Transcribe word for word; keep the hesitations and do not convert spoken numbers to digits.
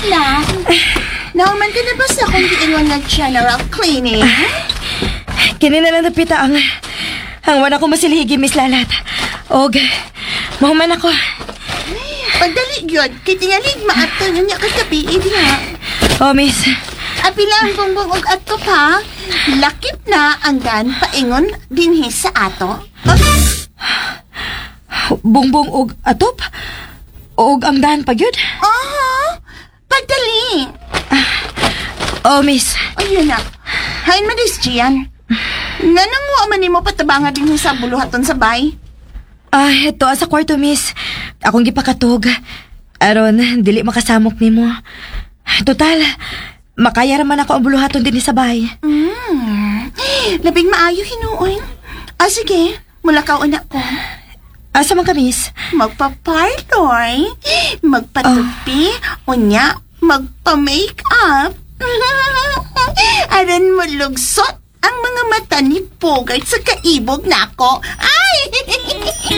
na. Nauman ka na ba sa kung giingon nga general cleaning? Kini na lang napita ang... Ang wana ko masilhigi, Miss Lalat. Og, mahuman ako. Pagdali yun, kay tingalig maato nyo niya kagabi, niya. Oh, Miss. Apila ang bumbong og ato pa. Lakip na ang gan paingon dinhi sa ato. Bungbong og atop? Og ang dahan pa, yun? Aha, pagdali. Oh, Miss. Ayun na. Hain madis diyan. Nanang mo man nimo patabanga dinhi sa buluhaton sa bay. Ah, eto sa kwarto, Miss. Akong gipakatog. Aron, dili makasamok nimo. Total, makaya raman ako ang buluhaton din sa bahay. Hmm. Labing maayo hinuon. Ah, sige. Mula ka una ko. Asa man ka, Miss? Magpa-parloy. Magpatupi. O niya, magpa-makeup. Aran mo lugsot ang mga mata ni Bogart sa kaibog nako. Ay!